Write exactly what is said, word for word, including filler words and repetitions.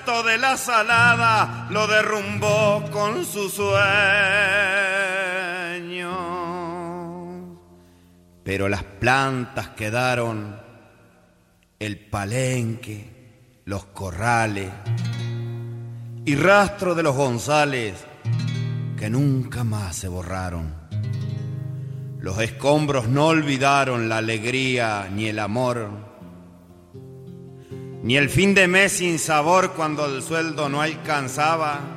llanto de la salada lo derrumbó con su sueño. Pero las plantas quedaron, el palenque, los corrales y rastro de los González que nunca más se borraron. Los escombros no olvidaron la alegría ni el amor, ni el fin de mes sin sabor cuando el sueldo no alcanzaba,